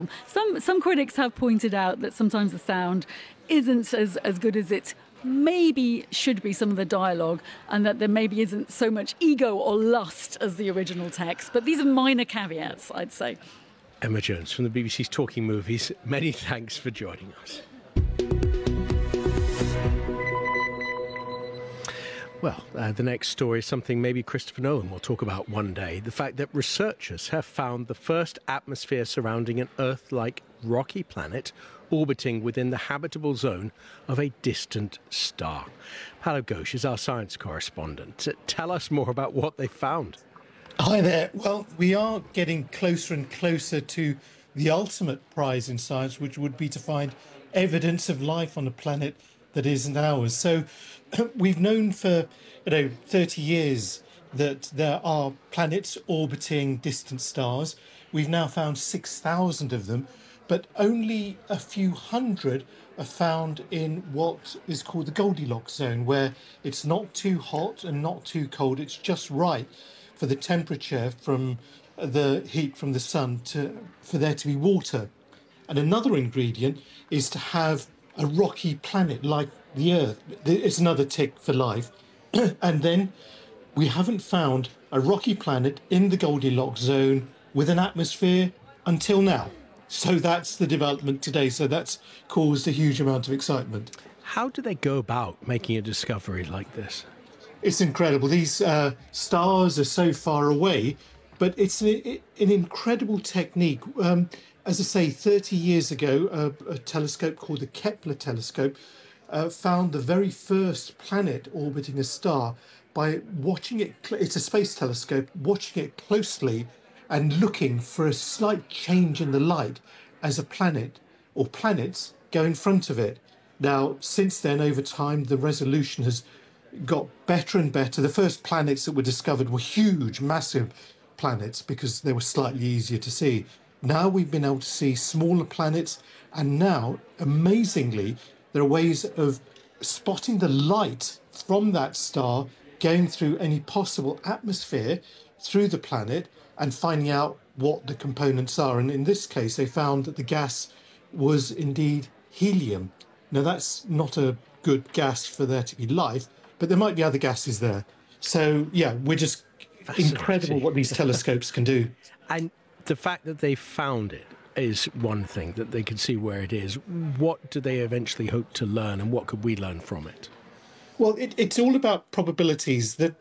Some critics have pointed out that sometimes the sound isn't as good as it maybe should be, some of the dialogue, and that there maybe isn't so much ego or lust as the original text. But these are minor caveats, I'd say. Emma Jones from the BBC's Talking Movies, many thanks for joining us. Well, the next story is something maybe Christopher Nolan will talk about one day. The fact that researchers have found the first atmosphere surrounding an Earth-like rocky planet orbiting within the habitable zone of a distant star. Pallav Ghosh is our science correspondent. Tell us more about what they found. Hi there. Well, we are getting closer and closer to the ultimate prize in science, which would be to find evidence of life on a planet that isn't ours. So we've known for 30 years that there are planets orbiting distant stars. We've now found 6,000 of them, but only a few hundred are found in what is called the Goldilocks zone, where it's not too hot and not too cold. It's just right for the temperature from the heat from the sun for there to be water. And another ingredient is to have a rocky planet like the Earth. It's another tick for life. And then we haven't found a rocky planet in the Goldilocks zone with an atmosphere until now. So that's the development today. So that's caused a huge amount of excitement. How do they go about making a discovery like this? It's incredible. These stars are so far away, but it's an incredible technique. As I say, 30 years ago, a telescope called the Kepler telescope found the very first planet orbiting a star by watching it. It's a space telescope, watching it closely and looking for a slight change in the light as a planet or planets go in front of it. Now, since then, over time, the resolution has got better and better. The first planets that were discovered were huge, massive planets because they were slightly easier to see. Now we've been able to see smaller planets, and now, amazingly, there are ways of spotting the light from that star going through any possible atmosphere through the planet and finding out what the components are. And in this case, they found that the gas was indeed helium. Now, that's not a good gas for there to be life, but there might be other gases there. So, yeah, we're just incredible what these telescopes can do. And the fact that they found it is one thing, that they can see where it is. What do they eventually hope to learn, and what could we learn from it? Well, it's all about probabilities. That,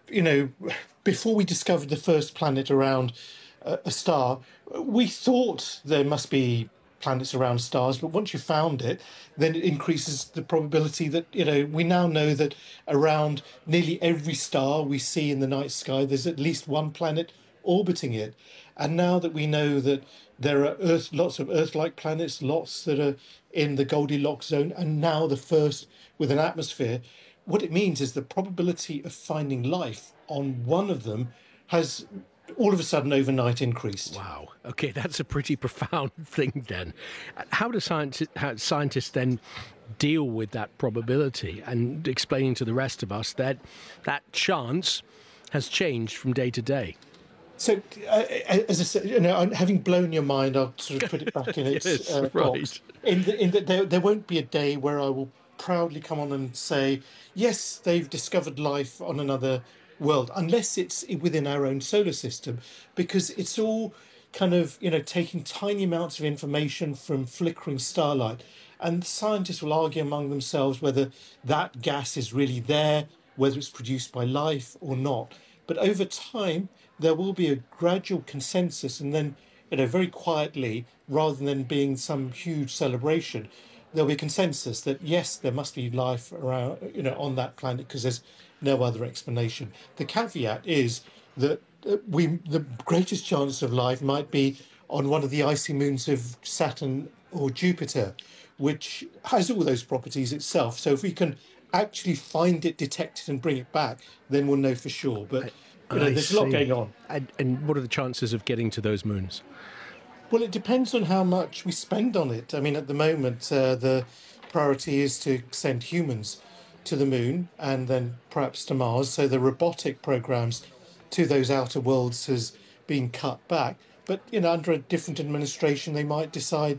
before we discovered the first planet around a star, we thought there must be planets around stars, but once you found it, then it increases the probability that, we now know that around nearly every star we see in the night sky, there's at least one planet orbiting it. And now that we know that there are lots of Earth-like planets, lots that are in the Goldilocks zone, and now the first with an atmosphere, what it means is the probability of finding life on one of them has all of a sudden overnight increased. Wow. Okay, that's a pretty profound thing then. How do scientists then deal with that probability and explaining to the rest of us that that chance has changed from day to day? So, as I said, having blown your mind, I'll sort of put it back in its yes, box. In that there won't be a day where I will proudly come on and say, yes, they've discovered life on another world, unless it's within our own solar system, because it's all kind of, taking tiny amounts of information from flickering starlight. And scientists will argue among themselves whether that gas is really there, whether it's produced by life or not. But over time, there will be a gradual consensus, and then, very quietly, rather than being some huge celebration, there'll be a consensus that yes, there must be life around, on that planet, because there's no other explanation. The caveat is that the greatest chance of life might be on one of the icy moons of Saturn or Jupiter, which has all those properties itself. So if we can actually find it, detect it, and bring it back, then we'll know for sure. But there's a lot going on. And what are the chances of getting to those moons? Well, it depends on how much we spend on it. I mean, at the moment, the priority is to send humans to the moon and then perhaps to Mars. So the robotic programs to those outer worlds has been cut back. But under a different administration, they might decide